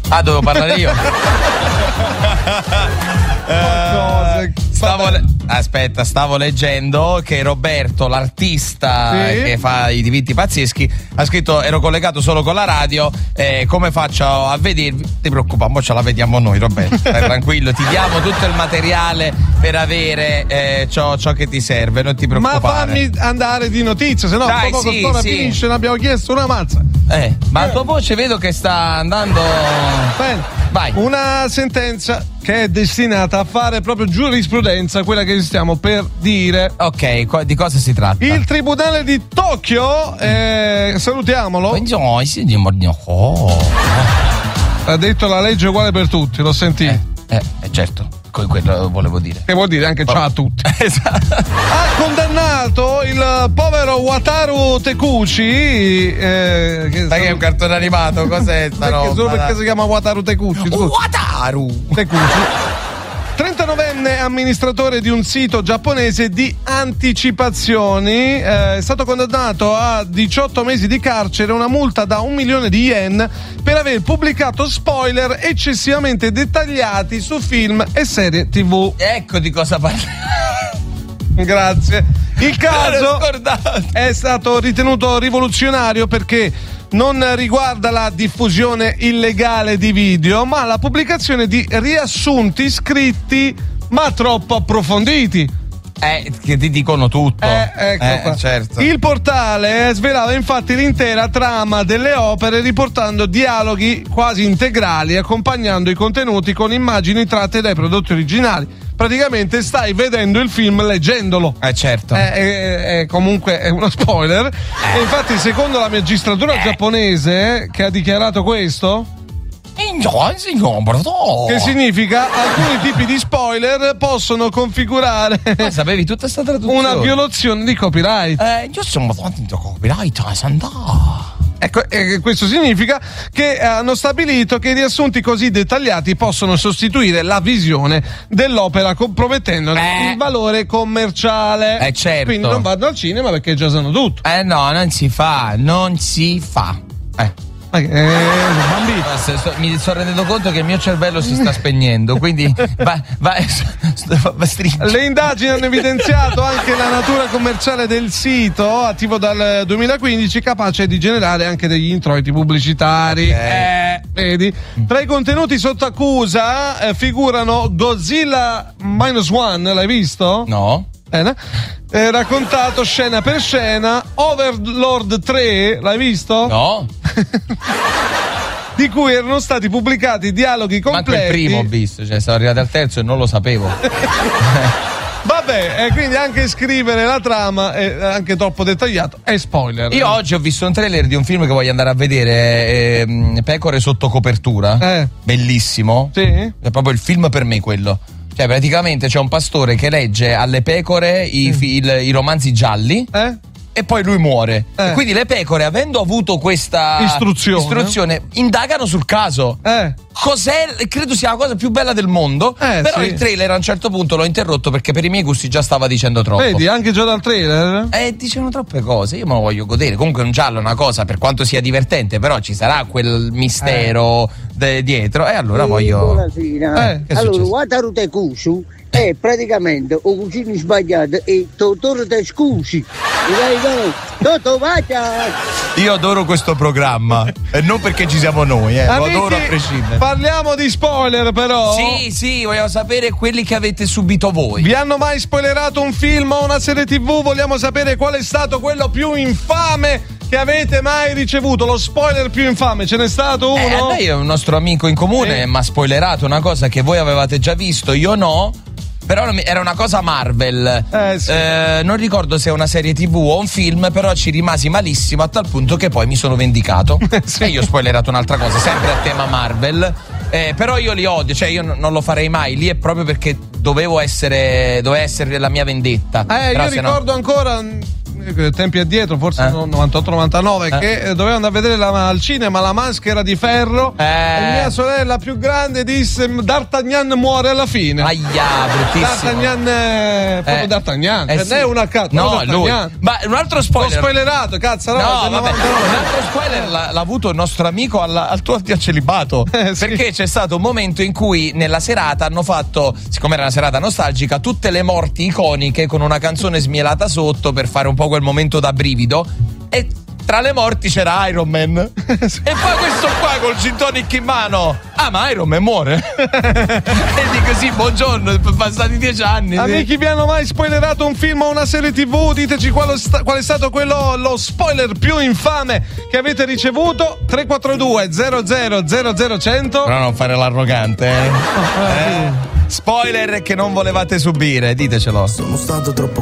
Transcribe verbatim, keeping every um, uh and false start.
Ah, dovevo parlare io? uh, stavo le- Aspetta, stavo leggendo che Roberto, l'artista sì? che fa i dipinti pazzeschi, ha scritto: ero collegato solo con la radio, eh, come faccio a vedervi? Ti preoccupare, mo ce la vediamo noi, Roberto. Stai tranquillo, ti diamo tutto il materiale per avere eh, ciò, ciò che ti serve, non ti preoccupare. Ma fammi andare di notizie, se no Dai, poco sì, quest'ora sì. finisce, ne abbiamo chiesto una mazza. Eh, ma la tua voce vedo che sta andando. Bene. Vai. Una sentenza che è destinata a fare proprio giurisprudenza, quella che stiamo per dire. Ok, co- di cosa si tratta? Il tribunale di Tokyo, eh, salutiamolo. Buongiorno, sì, di mordio. Oh. Ha detto la legge è uguale per tutti, l'ho sentito. Eh, eh, eh, certo, que- quello volevo dire. Che vuol dire anche ciao a tutti. Esatto. Ha condannato il povero Wataru Tekuchi. Eh, che Sai che è un cartone animato? Cos'è sta perché roba? solo perché si chiama Wataru Tekuchi? scusa. Wataru! Tekuchi. trentanovenne amministratore di un sito giapponese di anticipazioni, eh, è stato condannato a diciotto mesi di carcere e una multa da un milione di yen per aver pubblicato spoiler eccessivamente dettagliati su film e serie tivù. Ecco di cosa parliamo. Grazie. Il caso scordato. è stato ritenuto rivoluzionario perché non riguarda la diffusione illegale di video, ma la pubblicazione di riassunti scritti ma troppo approfonditi. Eh, che ti dicono tutto. Eh, ecco Eh, qua. certo. Il portale svelava infatti l'intera trama delle opere, riportando dialoghi quasi integrali, accompagnando i contenuti con immagini tratte dai prodotti originali. Praticamente stai vedendo il film leggendolo. Eh, certo. Eh, è, è comunque è uno spoiler. Eh. E infatti, secondo la magistratura Eh. giapponese, che ha dichiarato questo, Oh. che significa alcuni tipi di spoiler possono configurare Ma sapevi tutta sta traduzione? una violazione di copyright. Eh, io sono fatto copyright, sandà. Ecco, eh, questo significa che hanno stabilito che i riassunti così dettagliati possono sostituire la visione dell'opera, compromettendo Eh. il valore commerciale. Eh, certo. Quindi non vanno al cinema perché già sanno tutto. Eh no, non si fa, non si fa. Eh. Ma che- eh, bambino. No, se- sto- mi sto rendendo conto che il mio cervello si sta spegnendo, quindi va, va, va, va stringi. Le indagini hanno evidenziato anche la natura commerciale del sito, attivo dal duemilaquindici, capace di generare anche degli introiti pubblicitari. Okay. Eh, vedi? Tra i contenuti sotto accusa eh, figurano Godzilla Minus One, l'hai visto? No? Bene. Eh, raccontato scena per scena. Overlord tre, l'hai visto? No? Di cui erano stati pubblicati dialoghi completi. Manco il primo ho visto, cioè sono arrivato al terzo e non lo sapevo. Vabbè, e quindi anche scrivere la trama è anche troppo dettagliato è spoiler. Io oggi ho visto un trailer di un film che voglio andare a vedere, ehm, Pecore sotto copertura. Eh. Bellissimo. Sì? È proprio il film per me quello. Cioè praticamente c'è un pastore che legge alle pecore i, fi- il- i romanzi gialli. Eh? E poi lui muore. Eh. E quindi le pecore, avendo avuto questa Istruzione. istruzione, indagano sul caso. Eh. Cos'è? Credo sia la cosa più bella del mondo. Eh, però sì. il trailer a un certo punto l'ho interrotto perché per i miei gusti già stava dicendo troppo. Vedi, anche già dal trailer? Eh, dicevano troppe cose, io me lo voglio godere. Comunque un giallo è una cosa, per quanto sia divertente, però ci sarà quel mistero de- dietro. E allora voglio. Buonasera. Eh, che è allora, successo? Wataru Tekushi è praticamente un cucino sbagliato e Totoro te scusi. Toto vada! Io adoro questo programma. E non perché ci siamo noi, eh. Lo Amici, adoro a prescindere. parliamo di spoiler però. Sì, sì, vogliamo sapere quelli che avete subito voi. Vi hanno mai spoilerato un film o una serie tivù? Vogliamo sapere qual è stato quello più infame che avete mai ricevuto, lo spoiler più infame. Ce n'è stato uno? Eh, a noi è un nostro amico in comune, Eh. mi ha spoilerato una cosa che voi avevate già visto, io no. Però era una cosa Marvel. Eh, sì. Eh, non ricordo se è una serie tivù o un film, però ci rimasi malissimo a tal punto che poi mi sono vendicato. Sì. E io ho spoilerato un'altra cosa, sempre a tema Marvel. Eh, però io li odio, cioè io n- non lo farei mai. Lì è proprio perché dovevo essere, doveva essere la mia vendetta. Eh, Però io se no- ricordo ancora tempi addietro, forse Eh. novantotto novantanove, Eh. che eh, doveva andare a vedere la- al cinema La maschera di ferro. Eh. E mia sorella più grande disse: D'Artagnan muore alla fine. Aia, bruttissimo. D'Artagnan è proprio Eh. D'Artagnan, Eh non sì. è una cazzo. No, lui. D'Artagnan. Ma un altro L'ho spoiler. spoilerato, cazzo, no, No, del vabbè, novantanove. un altro spoiler l'ha, l'ha avuto il nostro amico alla- al tuo celibato. Eh, sì. Perché c'è stato un momento in cui nella serata hanno fatto, siccome era una serata nostalgica, tutte le morti iconiche con una canzone smielata sotto per fare un po' quel momento da brivido. E tra le morti c'era Iron Man. E poi questo qua col gin tonic in mano. Ah, ma Iron Man muore. E dico sì, buongiorno, sono passati dieci anni. sì. Amici, vi hanno mai spoilerato un film o una serie tivù? Diteci qual è, sta- qual è stato quello, lo spoiler più infame che avete ricevuto. Tre quattro due zero zero zero zero cento. Però non fare l'arrogante, eh? Eh? Spoiler che non volevate subire, ditecelo. Sono stato troppo